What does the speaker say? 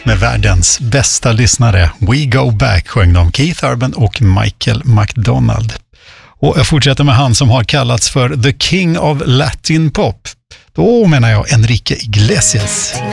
med världens bästa lyssnare. We Go Back sjöng de, Keith Urban och Michael McDonald. Och jag fortsätter med han som har kallats för The King of Latin Pop. Då menar jag Enrique Iglesias.